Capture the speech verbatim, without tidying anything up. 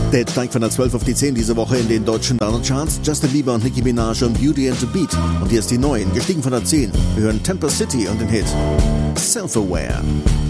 Der Hit steigt von der zwölf auf die zehn diese Woche in den deutschen Charts. Justin Bieber und Nicki Minaj und Beauty and the Beat. Und hier ist die neuen, gestiegen von der zehn. Wir hören Temper City und den Hit Self-Aware.